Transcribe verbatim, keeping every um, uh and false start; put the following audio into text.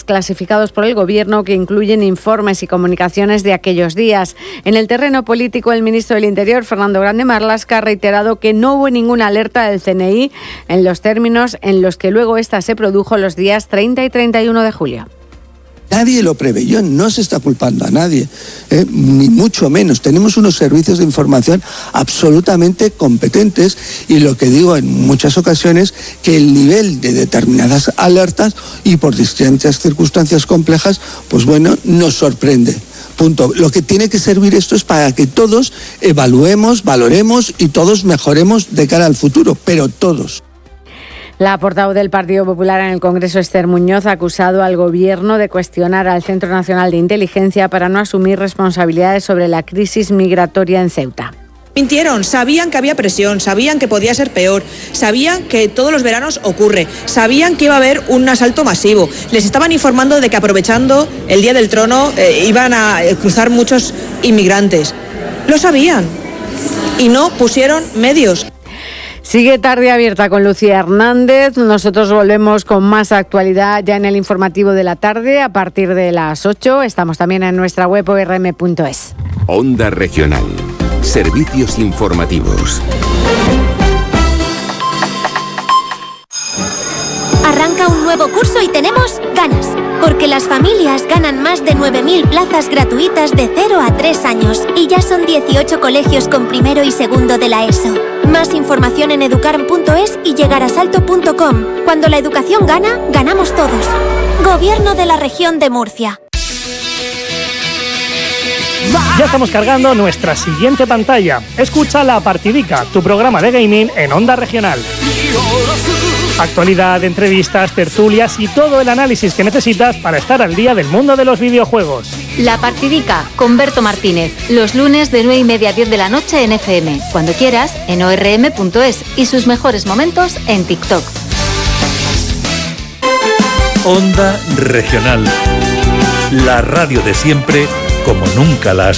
clasificados por el Gobierno que incluyen informes y comunicaciones de aquellos días. En el terreno político, el ministro del Interior, Fernando Grande Marlaska, ha reiterado que no hubo ninguna alerta del C N I en los términos en los que luego esta se produjo los días treinta y treinta y uno de julio. Nadie lo preveyó, no se está culpando a nadie, eh, ni mucho menos. Tenemos unos servicios de información absolutamente competentes y lo que digo en muchas ocasiones, que el nivel de determinadas alertas y por distintas circunstancias complejas, pues bueno, nos sorprende. Punto. Lo que tiene que servir esto es para que todos evaluemos, valoremos y todos mejoremos de cara al futuro, pero todos. La portavoz del Partido Popular en el Congreso, Esther Muñoz, ha acusado al Gobierno de cuestionar al Centro Nacional de Inteligencia para no asumir responsabilidades sobre la crisis migratoria en Ceuta. Mintieron, sabían que había presión, sabían que podía ser peor, sabían que todos los veranos ocurre, sabían que iba a haber un asalto masivo. Les estaban informando de que aprovechando el Día del Trono eh, iban a cruzar muchos inmigrantes. Lo sabían y no pusieron medios. Sigue Tarde Abierta con Lucía Hernández. Nosotros volvemos con más actualidad ya en el informativo de la tarde a partir de las ocho. Estamos también en nuestra web o r m punto es. Onda Regional. Servicios informativos. Arranca un nuevo curso y tenemos ganas, porque las familias ganan más de nueve mil plazas gratuitas de cero a tres años y ya son dieciocho colegios con primero y segundo de la ESO. Más información en educarm punto es y llegarasalto punto com. Cuando la educación gana, ganamos todos. Gobierno de la Región de Murcia. Ya estamos cargando nuestra siguiente pantalla. Escucha La Partidica, tu programa de gaming en Onda Regional. Actualidad, entrevistas, tertulias y todo el análisis que necesitas para estar al día del mundo de los videojuegos. La Partidica con Berto Martínez, los lunes de nueve y media a diez de la noche en F M. Cuando quieras, en o r m punto es y sus mejores momentos en TikTok. Onda Regional. La radio de siempre como nunca la has